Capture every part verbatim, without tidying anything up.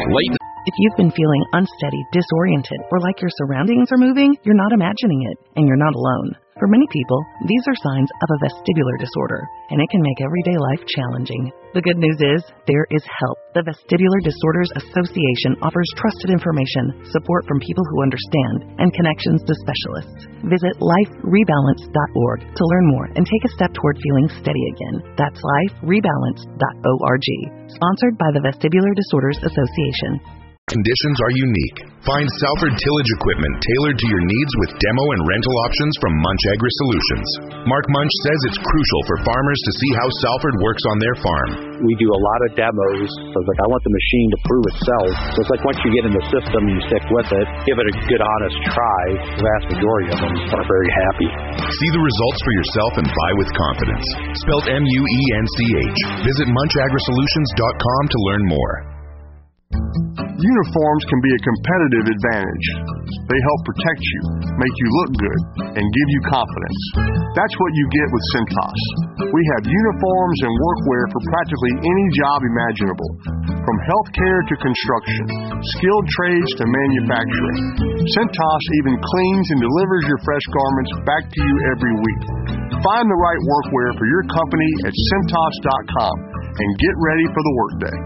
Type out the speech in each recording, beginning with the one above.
latent. If you've been feeling unsteady, disoriented, or like your surroundings are moving, you're not imagining it, and you're not alone. For many people, these are signs of a vestibular disorder, and it can make everyday life challenging. The good news is, there is help. The Vestibular Disorders Association offers trusted information, support from people who understand, and connections to specialists. Visit life rebalance dot org to learn more and take a step toward feeling steady again. That's life rebalance dot org. Sponsored by the Vestibular Disorders Association. Conditions are unique. Find Salford tillage equipment tailored to your needs with demo and rental options from Munch Agri-Solutions. Mark Munch says it's crucial for farmers to see how Salford works on their farm. We do a lot of demos. So it's like, I want the machine to prove itself. So it's like once you get in the system and you stick with it, give it a good, honest try. The vast majority of them are very happy. See the results for yourself and buy with confidence. Spelled M U E N C H. Visit munch agri solutions dot com to learn more. Uniforms can be a competitive advantage. They help protect you, make you look good, and give you confidence. That's what you get with Cintas. We have uniforms and workwear for practically any job imaginable, from healthcare to construction, skilled trades to manufacturing. Cintas even cleans and delivers your fresh garments back to you every week. Find the right workwear for your company at cintas dot com and get ready for the workday.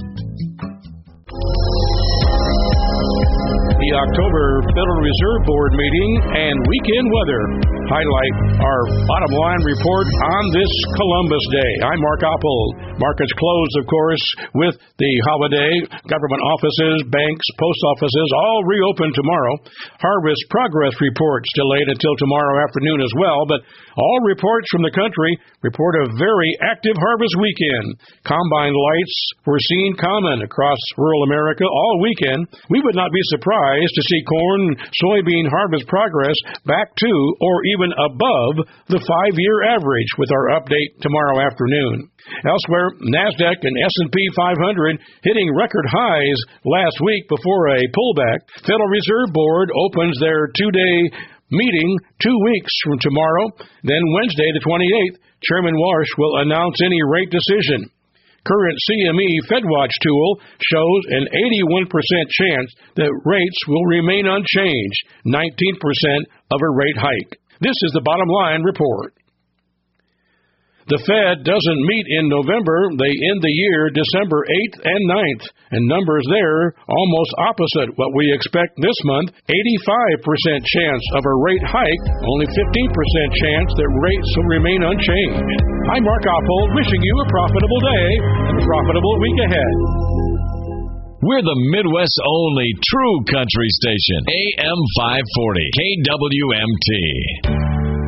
The October Federal Reserve Board meeting and weekend weather highlight our bottom line report on this Columbus Day. I'm Mark Oppold. Markets closed, of course, with the holiday. Government offices, banks, post offices all reopen tomorrow. Harvest progress reports delayed until tomorrow afternoon as well, but all reports from the country report a very active harvest weekend. Combine lights were seen common across rural America all weekend. We would not be surprised to see corn and soybean harvest progress back to or even above the five-year average with our update tomorrow afternoon. Elsewhere, NASDAQ and S and P five hundred hitting record highs last week before a pullback. Federal Reserve Board opens their two-day meeting two weeks from tomorrow. Then Wednesday, the twenty-eighth, Chairman Warsh will announce any rate decision. Current C M E FedWatch tool shows an eighty-one percent chance that rates will remain unchanged, nineteen percent of a rate hike. This is the bottom line report. The Fed doesn't meet in November. They end the year December eighth and ninth, and numbers there almost opposite what we expect this month. eighty-five percent chance of a rate hike, only fifteen percent chance that rates will remain unchanged. I'm Mark Oppold, wishing you a profitable day and a profitable week ahead. We're the Midwest's only true country station, A M five forty, K W M T.